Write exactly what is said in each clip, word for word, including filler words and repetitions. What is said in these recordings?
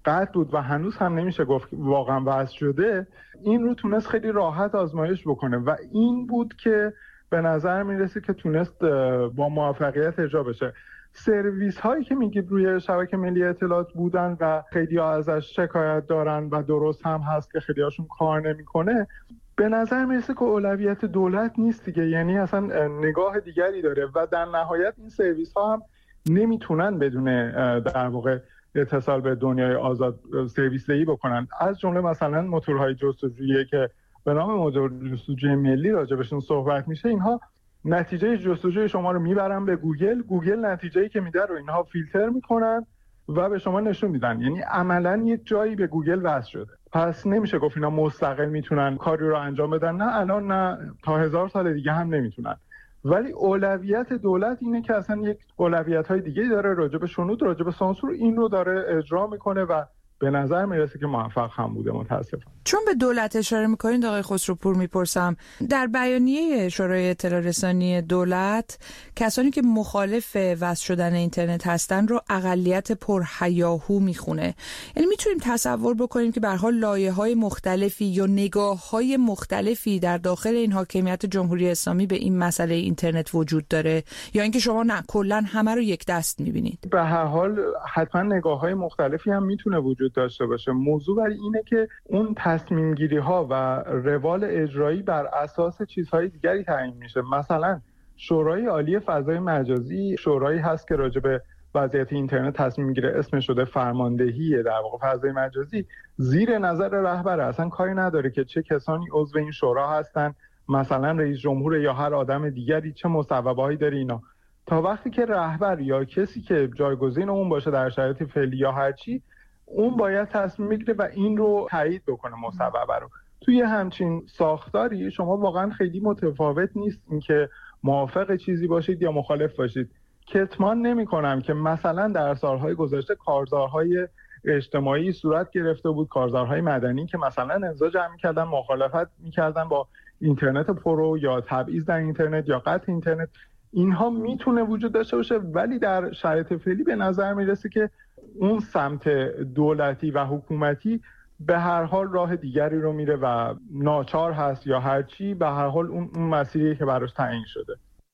قطع بود و هنوز هم نمیشه گفت واقعا وصل شده، این رو تونست خیلی راحت آزمایش بکنه و این بود که به نظر میرسه که تونست با موفقیت اجرا بشه. سرویس هایی که میگید روی شبکه ملی اطلاعات بودن و خیلی ها ازش شکایت دارن و درست هم هست که خیلی هاشون کار نمیکنه، به نظر میرسه که اولویت دولت نیست دیگه، یعنی اصلا نگاه دیگری داره و در نهایت این سرویس ها هم نمیتونن بدون در واقع اتصال به دنیای آزاد سرویس دهی بکنن. از جمله مثلا موتورهای جستجویی که به نام موتور جستجوی ملی راجبشون صحبت میشه، اینها نتیجه جستجوی شما رو میبرن به گوگل، گوگل نتیجه‌ای که میده رو اینها فیلتر میکنن و به شما نشون میدن، یعنی عملاً یک جایی به گوگل وصل شده. پس نمیشه گفت اینا مستقل میتونن کاری رو انجام بدن، نه الان نه تا هزار سال دیگه هم نمیتونن. ولی اولویت دولت اینه که اصلا یک اولویت‌های دیگه داره، راجع به شنود، راجع به سانسور، این رو داره اجرا میکنه و به نظر میرسه که موفق هم بوده متاسفانه. چون به دولت اشاره میکنید آقای خسروپور، میپرسم در بیانیه شورای اطلاع رسانی دولت کسانی که مخالف وصل شدن اینترنت هستن رو اقلیت پرهیاهو میخونه. یعنی میتونیم تصور بکنیم که به هر حال لایه‌های مختلفی یا نگاه‌های مختلفی در داخل این حاکمیت جمهوری اسلامی به این مسئله اینترنت وجود داره، یا اینکه شما نه کلا همه رو یک دست میبینید؟ به هر حال حتما نگاه‌های مختلفی هم میتونه وجود داشته باشه. موضوع بر اینه که اون تصمیم گیری ها و روال اجرایی بر اساس چیزهای دیگری تعیین میشه. مثلا شورای عالی فضای مجازی شورایی هست که راجع به وضعیت اینترنت تصمیم میگیره، اسمش شده فرماندهی در واقع فضای مجازی، زیر نظر رهبر، اصلا کاری نداره که چه کسانی عضو این شورا هستن، مثلا رئیس جمهور یا هر آدم دیگری چه مصوبه‌هایی داره اینا. تا وقتی که رهبر یا کسی که جایگزین اون باشه در شرایط فعلی یا هر چی، اون باید تصمیم بگیره و این رو تایید بکنه مصوبه رو. توی همچین ساختاری شما واقعا خیلی متفاوت نیست اینکه موافق چیزی باشید یا مخالف باشید. کتمان نمی کنم که مثلا در سالهای گذشته کارزارهای اجتماعی صورت گرفته بود، کارزارهای مدنی که مثلا امضا جمع می‌کردن، مخالفت می‌کردن با اینترنت پرو یا تبعیض در اینترنت یا قطع اینترنت. اینها میتونه وجود داشته باشه، ولی در شرایط فعلی به نظر میرسه که اون سمت دولتی و حکومتی به هر حال راه دیگری رو میره و ناچار هست یا هر چی، به هر حال اون, اون مسیری که براش تعیین شده.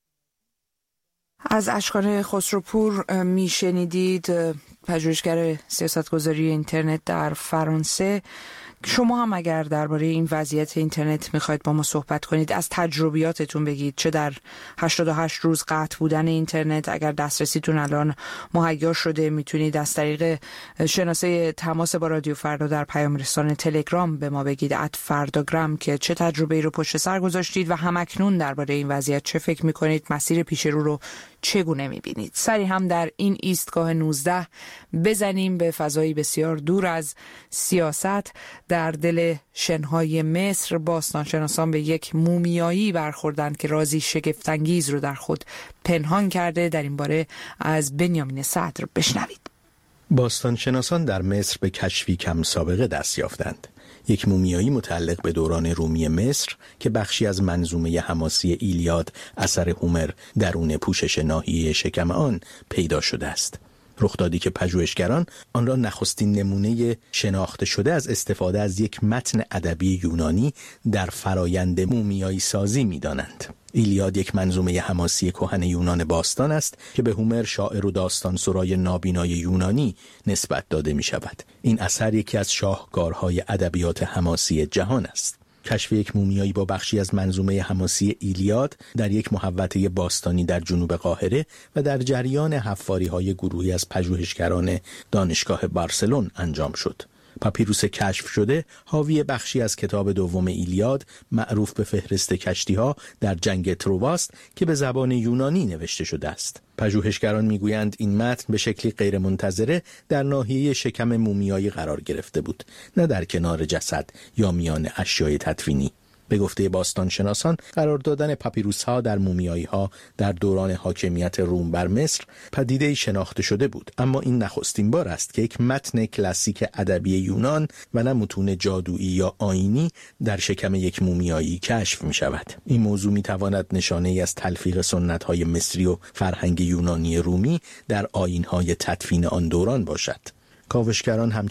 از اشکان خسروپور میشنیدید، پژوهشگر سیاستگذاری اینترنت در فرانسه. شما هم اگر درباره این وضعیت اینترنت میخواید با ما صحبت کنید، از تجربیاتتون بگید، چه در هشتاد و هشت روز قطع بودن اینترنت، اگر دسترسیتون الان مهیا شده میتونید از طریق شناسه تماس با رادیو فردا در پیام رسان تلگرام به ما بگید، ات فرداگرام، که چه تجربه‌ای رو پشت سر گذاشتید و همکنون درباره این وضعیت چه فکر میکنید، مسیر پیش رو رو چگونه میبینید. سری هم در این ایستگاه نوزده بزنیم به فضایی بسیار دور از سیاست. در دل شنهای مصر باستانشناسان به یک مومیایی برخوردند که رازی شگفت‌انگیز رو در خود پنهان کرده. در این باره از بنیامین صدر بشنوید. باستانشناسان در مصر به کشفی کم سابقه دست یافتند. یک مومیایی متعلق به دوران رومی مصر که بخشی از منظومه حماسی ایلیاد اثر هومر درون پوشش ناحیه شکم آن پیدا شده است. رخدادی که پژوهشگران آن را نخستین نمونه شناخته شده از استفاده از یک متن ادبی یونانی در فرایند مومیایی سازی می‌دانند. ایلیاد یک منظومه حماسی کهن یونان باستان است که به هومر شاعر و داستان سرای نابینای یونانی نسبت داده می شود. این اثر یکی از شاهکارهای ادبیات حماسی جهان است. کشف یک مومیایی با بخشی از منظومه حماسی ایلیاد در یک محوطه باستانی در جنوب قاهره و در جریان حفاری‌های گروهی از پژوهشگران دانشگاه بارسلون انجام شد. پاپیروس کشف شده حاوی بخشی از کتاب دوم ایلیاد معروف به فهرست کشتی‌ها در جنگ ترواست که به زبان یونانی نوشته شده است. پژوهشگران میگویند این متن به شکلی غیرمنتظره در ناحیه شکم مومیایی قرار گرفته بود، نه در کنار جسد یا میان اشیای تدفینی. به گفته باستانشناسان قرار دادن پاپیروس ها در مومیایی ها در دوران حاکمیت روم بر مصر پدیده‌ای شناخته شده بود، اما این نخستین بار است که یک متن کلاسیک ادبی یونان و نه متون جادویی یا آیینی در شکم یک مومیایی کشف می شود. این موضوع می تواند نشانه ای از تلفیق سنت های مصری و فرهنگ یونانی رومی در آیین های تدفین آن دوران باشد. کاوشگران هم